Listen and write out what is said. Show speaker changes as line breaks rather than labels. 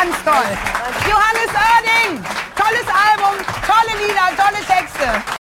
ganz toll. Johannes Oerding, tolles Album, tolle Lieder, tolle Texte.